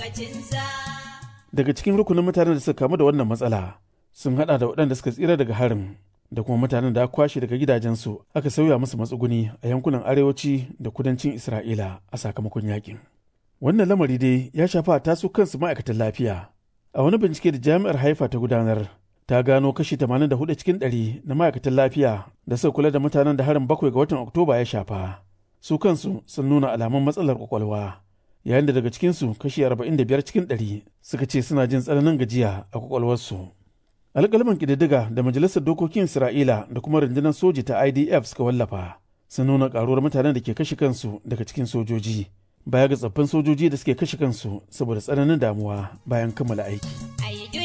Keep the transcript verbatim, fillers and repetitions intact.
Daga cikin rukunin mutanen da suka kamu da wannan matsala sun hada da waɗanda suka tsira daga harin da kuma mutanen da aka kwashe daga gidajensu aka sauya musu matsuguni a yankunan arewaci da kudancin Isra'ila a sakamakon yakin. Wannan lamari dai ya shafa tasu kansu ma'aikatan lafiya. A wani bincike da jami'ar Haifa ta gudanar, ta gano kashi tamanin da hudu cikin ɗari na ma'aikatan lafiya da suka kula da mutanen da harin bakwai ga watan Oktoba ya shafa. Su kansu sun nuna alamun matsalar kwakwalwa, yayin da daga cikinsu kashi arba'in da biyar cikin ɗari suka ce suna jin tsananin gajiya a kwakwalwarsu. Alƙalman ƙididdiga da Majalisar Dokokin Isra'ila da kuma rundunar soji ta I D F suka wallafa sun nuna ƙaruwar mutanen da ke kashe kansu daga cikin sojoji, baya ga tsaffin sojoji da suke kashe kansu saboda tsananin damuwa bayan kammala aiki.